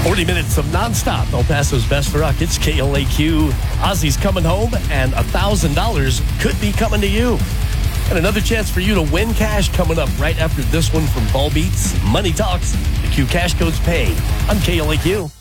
40 minutes of nonstop El Paso's best rock. It's KLAQ. Ozzy's coming home, and $1,000 could be coming to you. And another chance for you to win cash coming up right after this one from Ball Beats. Money Talks. The Q Cash Codes pay on KLAQ.